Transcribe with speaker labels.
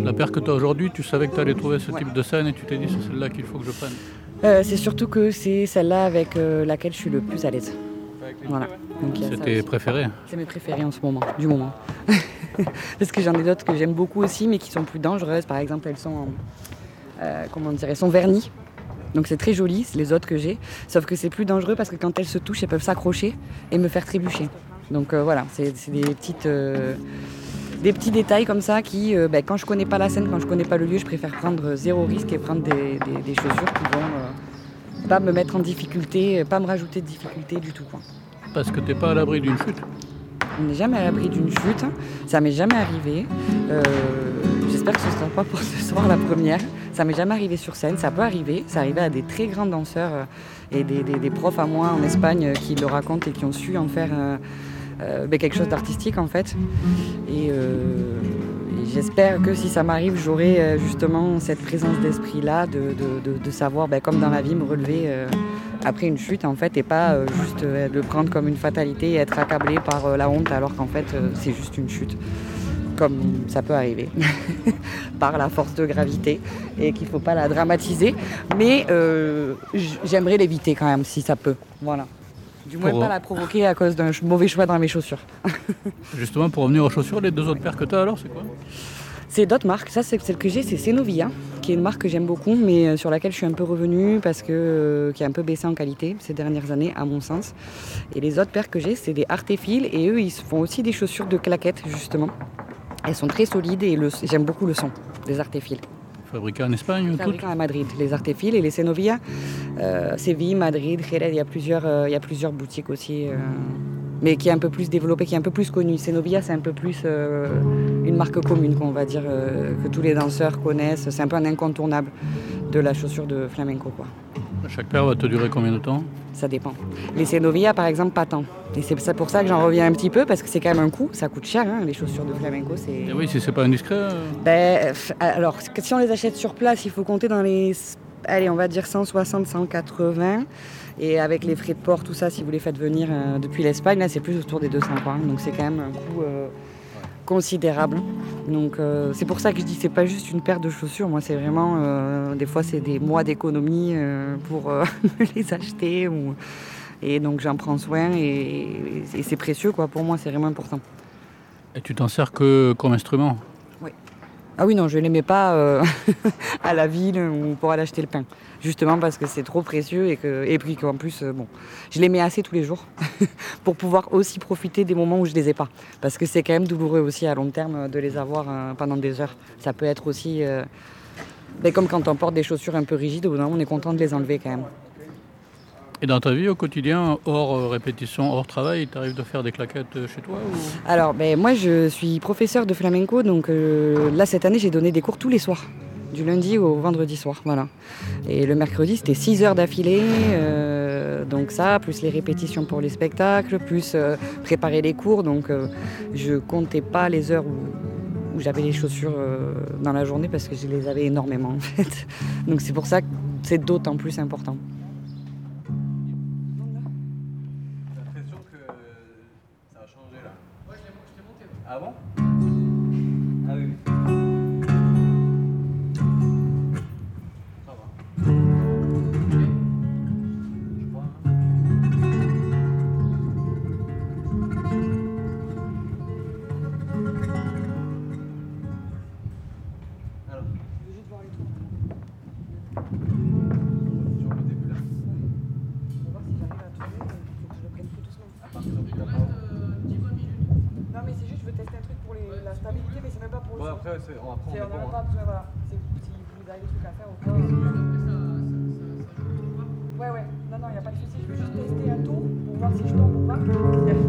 Speaker 1: La paire que tu as aujourd'hui, tu savais que tu allais trouver ce type de scène et tu t'es dit c'est celle-là qu'il faut que je prenne.
Speaker 2: C'est surtout que c'est celle-là avec laquelle je suis le plus à l'aise. Voilà.
Speaker 1: C'est tes préférés?
Speaker 2: C'est mes préférés en ce moment, du moment. Parce que j'en ai d'autres que j'aime beaucoup aussi, mais qui sont plus dangereuses. Par exemple, elles sont, elles sont vernies. Donc c'est très joli, c'est les autres que j'ai. Sauf que c'est plus dangereux parce que quand elles se touchent, elles peuvent s'accrocher et me faire trébucher. Donc voilà, c'est des petits détails comme ça qui, quand je connais pas la scène, quand je connais pas le lieu, je préfère prendre zéro risque et prendre des chaussures qui vont pas me mettre en difficulté, pas me rajouter de difficulté du tout, quoi.
Speaker 1: Parce que t'es pas à l'abri d'une chute?
Speaker 2: On n'est jamais à l'abri d'une chute, ça m'est jamais arrivé. J'espère que ce ne sera pas pour ce soir la première. Ça m'est jamais arrivé sur scène, ça peut arriver. Ça arrivait à des très grands danseurs et des profs à moi en Espagne qui le racontent et qui ont su en faire quelque chose d'artistique en fait. Et j'espère que si ça m'arrive, j'aurai justement cette présence d'esprit-là de savoir, comme dans la vie, me relever après une chute en fait et pas juste le prendre comme une fatalité et être accablé par la honte alors qu'en fait c'est juste une chute. Comme ça peut arriver, par la force de gravité, et qu'il ne faut pas la dramatiser. Mais j'aimerais l'éviter quand même, si ça peut. Voilà. Du moins pas la provoquer à cause d'un mauvais choix dans mes chaussures.
Speaker 1: Justement, pour revenir aux chaussures, les deux autres paires que tu as alors, c'est quoi?
Speaker 2: C'est d'autres marques. Ça, c'est celle que j'ai, c'est Cenovia, qui est une marque que j'aime beaucoup, mais sur laquelle je suis un peu revenue parce que qui a un peu baissé en qualité ces dernières années, à mon sens. Et les autres paires que j'ai, c'est des Artefil, et eux, ils font aussi des chaussures de claquettes, justement. Elles sont très solides et j'aime beaucoup le son des Artefil.
Speaker 1: Fabriquées en Espagne ou
Speaker 2: Fabriquées à Madrid, les Artefil et les Cenovia. Séville, Madrid, Jerez, il y a plusieurs boutiques aussi, mais qui est un peu plus développée, qui est un peu plus connue. Cenovia, c'est un peu plus une marque commune, on va dire, que tous les danseurs connaissent. C'est un peu un incontournable de la chaussure de flamenco, quoi.
Speaker 1: Chaque paire va te durer combien de temps?
Speaker 2: Ça dépend. Les Cenovia, par exemple, pas tant. Et c'est pour ça que j'en reviens un petit peu, parce que c'est quand même un coût. Ça coûte cher, les chaussures de flamenco.
Speaker 1: Et oui, si c'est pas indiscret.
Speaker 2: Alors, si on les achète sur place, il faut compter dans les... Allez, on va dire 160, 180. Et avec les frais de port, tout ça, si vous les faites venir depuis l'Espagne, là, c'est plus autour des 200, quoi. Donc c'est quand même un coût considérable. Donc c'est pour ça que je dis que c'est pas juste une paire de chaussures. Moi, c'est vraiment... des fois, c'est des mois d'économie pour me les acheter. Et donc, j'en prends soin et c'est précieux, quoi. Pour moi, c'est vraiment important.
Speaker 1: Et tu t'en sers que comme instrument?
Speaker 2: Oui. Ah oui, non, je ne les mets pas à la ville ou pour aller acheter le pain. Justement parce que c'est trop précieux et puis qu'en plus, je les mets assez tous les jours pour pouvoir aussi profiter des moments où je ne les ai pas. Parce que c'est quand même douloureux aussi à long terme de les avoir pendant des heures. Ça peut être aussi... comme quand on porte des chaussures un peu rigides, au bout d'un moment, on est content de les enlever quand même.
Speaker 1: Et dans ta vie au quotidien, hors répétition, hors travail, tu arrives de faire des claquettes chez toi ou...
Speaker 2: Alors, moi je suis professeure de flamenco, donc là cette année j'ai donné des cours tous les soirs, du lundi au vendredi soir, voilà. Et le mercredi c'était 6 heures d'affilée, donc ça, plus les répétitions pour les spectacles, plus préparer les cours, donc je comptais pas les heures où j'avais les chaussures dans la journée parce que je les avais énormément en fait. Donc c'est pour ça que c'est d'autant plus important.
Speaker 1: Ah bon?
Speaker 3: Ah oui. Ça va. Je crois. Alors. Je vais juste voir les trous. Sur le début là.
Speaker 2: On va voir si j'arrive à trouver, il faut que je le prenne tout doucement.
Speaker 3: À partir de là.
Speaker 2: Non mais c'est juste, je veux tester un truc pour la stabilité, mais c'est même pas pour le son.
Speaker 3: Après, on
Speaker 2: On
Speaker 3: est
Speaker 2: n'a
Speaker 3: bon.
Speaker 2: pas besoin, voilà. C'est si vous avez des trucs à faire ou quoi. Ouais, non, il n'y a pas de souci. Je veux juste tester un tour pour voir si je tombe ou pas.